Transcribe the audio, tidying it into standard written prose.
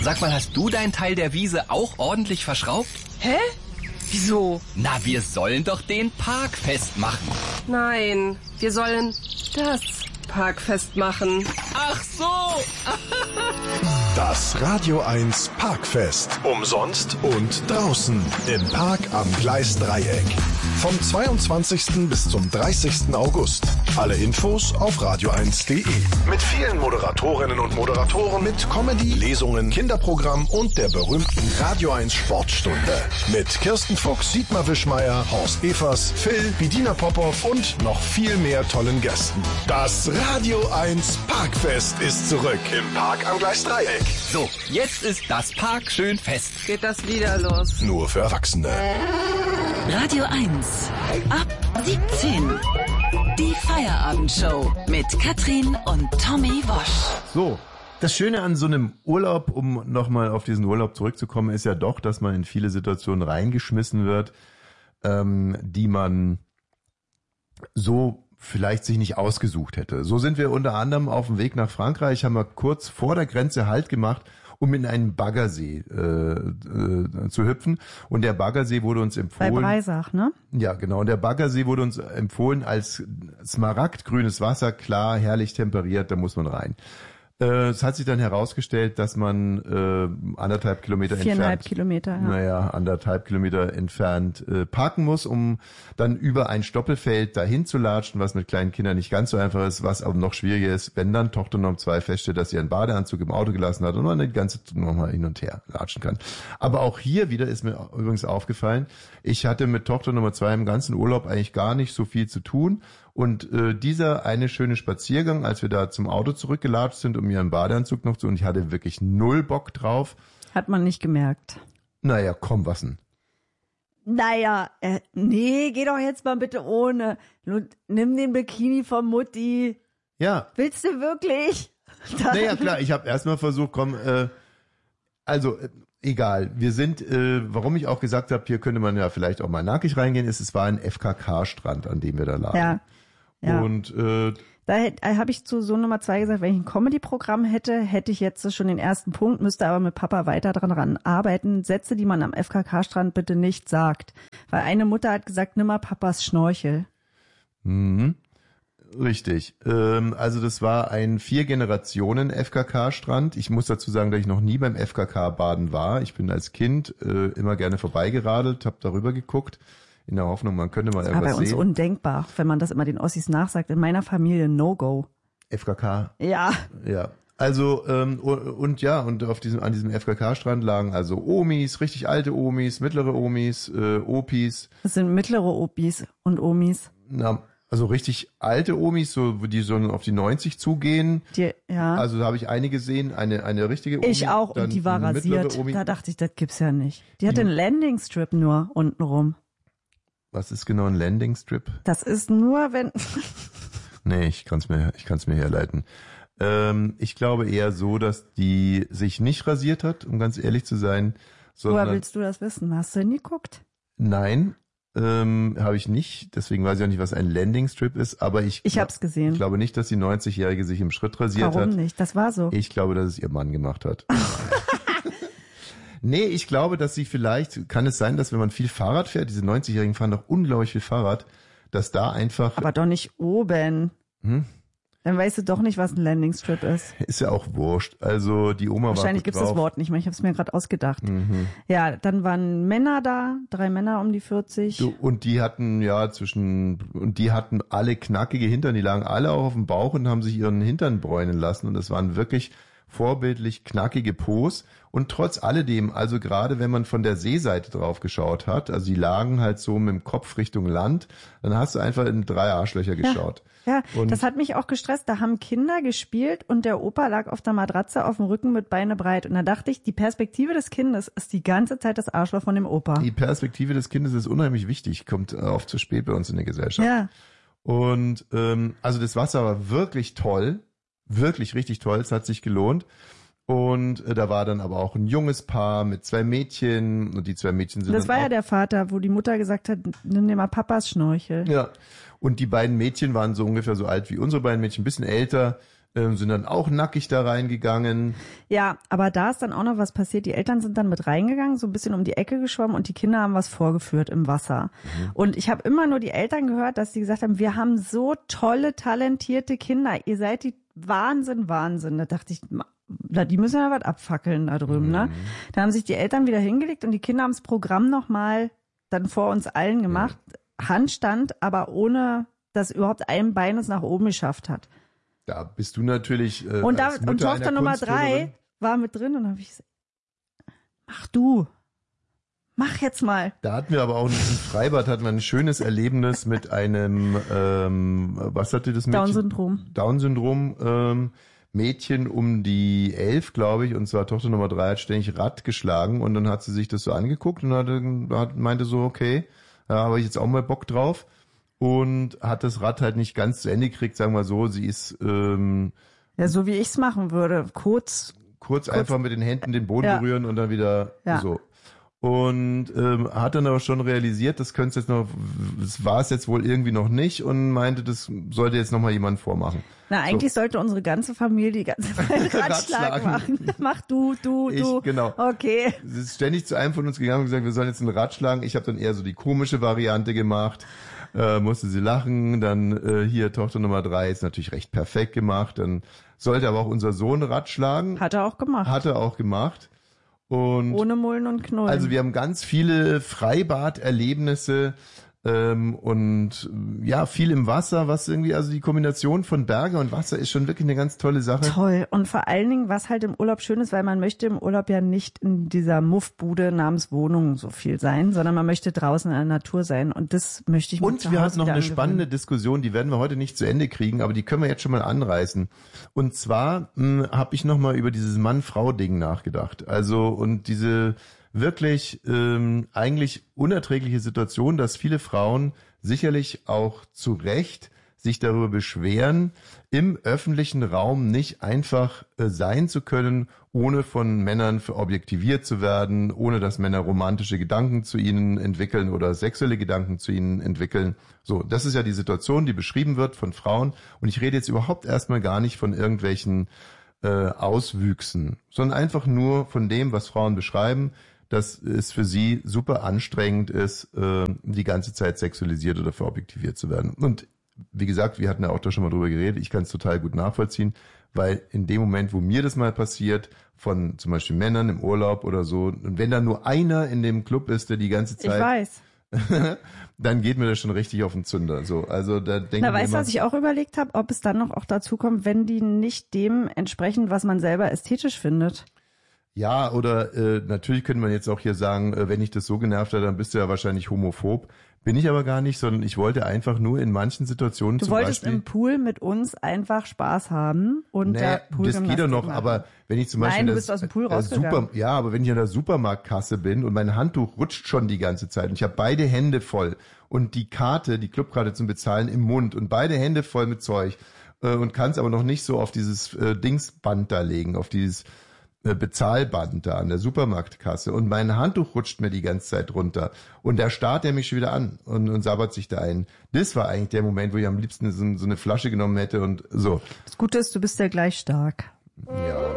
Sag mal, hast du deinen Teil der Wiese auch ordentlich verschraubt? Hä? Wieso? Na, wir sollen doch den Park festmachen. Nein, wir sollen das Parkfest machen. Ach so! Das Radio 1 Parkfest. Umsonst und draußen im Park am Gleisdreieck. Vom 22. bis zum 30. August. Alle Infos auf radio1.de. Mit vielen Moderatorinnen und Moderatoren, mit Comedy, Lesungen, Kinderprogramm und der berühmten Radio 1 Sportstunde. Mit Kirsten Fuchs, Dietmar Wischmeier, Horst Evers, Phil, Bedina Popov und noch viel mehr tollen Gästen. Das Radio 1 Parkfest ist zurück im Park am Gleisdreieck. So, jetzt ist das Park schön fest. Geht das wieder los? Nur für Erwachsene. Radio 1. Ab 17. Die Feierabendshow mit Katrin und Tommy Wosch. So, das Schöne an so einem Urlaub, um nochmal auf diesen Urlaub zurückzukommen, ist ja doch, dass man in viele Situationen reingeschmissen wird, die man so vielleicht sich nicht ausgesucht hätte. So sind wir unter anderem auf dem Weg nach Frankreich, haben wir kurz vor der Grenze Halt gemacht, um in einen Baggersee zu hüpfen. Und der Baggersee wurde uns empfohlen. Bei Breisach, ne? Ja, genau. Und der Baggersee wurde uns empfohlen als smaragdgrünes Wasser, klar, herrlich temperiert, da muss man rein. Es hat sich dann herausgestellt, dass man 1,5 Kilometer 4,5 Kilometer, ja. Naja, 1,5 Kilometer entfernt parken muss, um dann über ein Stoppelfeld dahin zu latschen, was mit kleinen Kindern nicht ganz so einfach ist, was aber noch schwieriger ist, wenn dann Tochter Nummer 2 feststellt, dass sie einen Badeanzug im Auto gelassen hat und man die ganze Zeit nochmal hin und her latschen kann. Aber auch hier wieder ist mir übrigens aufgefallen, ich hatte mit Tochter Nummer 2 im ganzen Urlaub eigentlich gar nicht so viel zu tun. Und dieser eine schöne Spaziergang, als wir da zum Auto zurückgelatscht sind, um ihren Badeanzug noch zu, und ich hatte wirklich null Bock drauf. Hat man nicht gemerkt. Naja, komm, was denn? Naja, nee, geh doch jetzt mal bitte ohne. Nimm den Bikini von Mutti. Ja. Willst du wirklich? Naja, klar, ich habe erstmal versucht, egal. Wir sind, warum ich auch gesagt habe, hier könnte man ja vielleicht auch mal nackig reingehen, es war ein FKK-Strand, an dem wir da lagen. Ja. Ja. Und da habe ich zu Sohn Nummer 2 gesagt, wenn ich ein Comedy-Programm hätte ich jetzt schon den ersten Punkt, müsste aber mit Papa weiter dran arbeiten. Sätze, die man am FKK-Strand bitte nicht sagt. Weil eine Mutter hat gesagt, nimm mal Papas Schnorchel. Mhm. Richtig. Also das war ein 4-Generationen-FKK-Strand. Ich muss dazu sagen, dass ich noch nie beim FKK-Baden war. Ich bin als Kind immer gerne vorbeigeradelt, habe darüber geguckt, in der Hoffnung, man könnte mal irgendwas sehen. Aber bei uns undenkbar, wenn man das immer den Ossis nachsagt. In meiner Familie No-Go. FKK? Ja. Ja. Also, und an diesem FKK-Strand lagen also Omis, richtig alte Omis, mittlere Omis, Opis. Das sind mittlere Opis und Omis. Na, also richtig alte Omis, so die so auf die 90 zugehen. Ja. Also da habe ich eine gesehen, eine richtige Omi. Ich auch, und die war rasiert. Da dachte ich, das gibt's ja nicht. Die hatte einen Landing-Strip nur untenrum. Was ist genau ein Landing-Strip? Das ist nur, wenn... Nee, ich kann's mir herleiten. Ich glaube eher so, dass die sich nicht rasiert hat, um ganz ehrlich zu sein. Woher willst du das wissen? Hast du hingeguckt? Nein, habe ich nicht. Deswegen weiß ich auch nicht, was ein Landing-Strip ist. Aber ich hab's gesehen. Ich glaube nicht, dass die 90-Jährige sich im Schritt rasiert hat. Warum nicht? Das war so. Ich glaube, dass es ihr Mann gemacht hat. Nee, ich glaube, dass sie vielleicht, kann es sein, dass wenn man viel Fahrrad fährt, diese 90-Jährigen fahren doch unglaublich viel Fahrrad, dass da einfach... Aber doch nicht oben. Dann weißt du doch nicht, was ein Landing-Strip ist. Ist ja auch wurscht. Also die Oma war wahrscheinlich gibt's das Wort nicht mehr, ich habe es mir gerade ausgedacht. Mhm. Ja, dann waren Männer da, 3 Männer um die 40. Und die hatten alle knackige Hintern, die lagen alle auch auf dem Bauch und haben sich ihren Hintern bräunen lassen und das waren wirklich vorbildlich knackige Pos und trotz alledem, also gerade wenn man von der Seeseite drauf geschaut hat, also die lagen halt so mit dem Kopf Richtung Land, dann hast du einfach in 3 Arschlöcher geschaut. Ja, das hat mich auch gestresst. Da haben Kinder gespielt und der Opa lag auf der Matratze auf dem Rücken mit Beine breit. Und da dachte ich, die Perspektive des Kindes ist die ganze Zeit das Arschloch von dem Opa. Die Perspektive des Kindes ist unheimlich wichtig, kommt oft zu spät bei uns in der Gesellschaft. Ja. Und also das Wasser war wirklich toll. Wirklich richtig toll, es hat sich gelohnt. Und da war dann aber auch ein junges Paar mit 2 Mädchen und die 2 Mädchen sind das war ja der Vater, wo die Mutter gesagt hat, nimm dir mal Papas Schnorchel. Ja, und die beiden Mädchen waren so ungefähr so alt wie unsere beiden Mädchen, ein bisschen älter, sind dann auch nackig da reingegangen. Ja, aber da ist dann auch noch was passiert. Die Eltern sind dann mit reingegangen, so ein bisschen um die Ecke geschwommen und die Kinder haben was vorgeführt im Wasser. Und ich habe immer nur die Eltern gehört, dass die gesagt haben, wir haben so tolle, talentierte Kinder. Ihr seid die Wahnsinn. Da dachte ich, die müssen ja was abfackeln da drüben, ne? Da haben sich die Eltern wieder hingelegt und die Kinder haben das Programm nochmal dann vor uns allen gemacht. Handstand, aber ohne, dass überhaupt ein Bein es nach oben geschafft hat. Da bist du natürlich Und als Mutter Tochter einer Nummer 3 war mit drin und dann habe ich gesagt, mach jetzt mal. Da hatten wir aber auch im Freibad hatten wir ein schönes Erlebnis mit einem, was hatte das Mädchen? Down-Syndrom. Mädchen um die 11, glaube ich, und zwar Tochter Nummer 3 hat ständig Rad geschlagen und dann hat sie sich das so angeguckt und meinte so, okay, da habe ich jetzt auch mal Bock drauf. Und hat das Rad halt nicht ganz zu Ende gekriegt, sagen wir so. Sie ist ja, so wie ich es machen würde. Kurz einfach mit den Händen den Boden berühren und dann wieder so. Und hat dann aber schon realisiert, das war es jetzt wohl irgendwie noch nicht und meinte, das sollte jetzt nochmal jemand vormachen. Na, eigentlich sollte unsere ganze Familie die ganze Zeit Radschlag machen. Mach du. Genau. Okay. Sie ist ständig zu einem von uns gegangen und gesagt, wir sollen jetzt einen Rad schlagen. Ich habe dann eher so die komische Variante gemacht. Musste sie lachen, dann hier Tochter Nummer 3 ist natürlich recht perfekt gemacht, dann sollte aber auch unser Sohn Rad schlagen. Hat er auch gemacht. Und ohne Mullen und Knullen. Also wir haben ganz viele Freibad-Erlebnisse und ja, viel im Wasser, was irgendwie, also die Kombination von Berge und Wasser ist schon wirklich eine ganz tolle Sache. Toll. Und vor allen Dingen, was halt im Urlaub schön ist, weil man möchte im Urlaub ja nicht in dieser Muffbude namens Wohnung so viel sein, sondern man möchte draußen in der Natur sein. Und das möchte ich mir Und wir hatten noch eine spannende Diskussion, die werden wir heute nicht zu Ende kriegen, aber die können wir jetzt schon mal anreißen. Und zwar habe ich nochmal über dieses Mann-Frau-Ding nachgedacht. Also und diese wirklich eigentlich unerträgliche Situation, dass viele Frauen sicherlich auch zu Recht sich darüber beschweren, im öffentlichen Raum nicht einfach sein zu können, ohne von Männern verobjektiviert zu werden, ohne dass Männer romantische Gedanken zu ihnen entwickeln oder sexuelle Gedanken zu ihnen entwickeln. So, das ist ja die Situation, die beschrieben wird von Frauen. Und ich rede jetzt überhaupt erstmal gar nicht von irgendwelchen Auswüchsen, sondern einfach nur von dem, was Frauen beschreiben, dass es für sie super anstrengend ist, die ganze Zeit sexualisiert oder verobjektiviert zu werden. Und wie gesagt, wir hatten ja auch da schon mal drüber geredet, ich kann es total gut nachvollziehen, weil in dem Moment, wo mir das mal passiert, von zum Beispiel Männern im Urlaub oder so, und wenn da nur einer in dem Club ist, der die ganze Zeit... Ich weiß. Dann geht mir das schon richtig auf den Zünder. So, also da denke ich mir weißt du, was ich auch überlegt habe, ob es dann noch auch dazu kommt, wenn die nicht dem entsprechen, was man selber ästhetisch findet? Ja, oder natürlich könnte man jetzt auch hier sagen, wenn ich das so genervt habe, dann bist du ja wahrscheinlich homophob. Bin ich aber gar nicht, sondern ich wollte einfach nur in manchen Situationen Du wolltest im Pool mit uns einfach Spaß haben und der Pool das geht doch noch, aber wenn ich zum Beispiel Nein, du bist aus dem Pool rausgegangen. aber wenn ich an der Supermarktkasse bin und mein Handtuch rutscht schon die ganze Zeit und ich habe beide Hände voll und die Clubkarte zum Bezahlen im Mund und beide Hände voll mit Zeug und kann es aber noch nicht so auf dieses Dingsband da legen, auf dieses Bezahlband da an der Supermarktkasse und mein Handtuch rutscht mir die ganze Zeit runter und da starrt er mich schon wieder an und sabbert sich da ein. Das war eigentlich der Moment, wo ich am liebsten so eine Flasche genommen hätte und so. Das Gute ist, du bist ja gleich stark. Ja.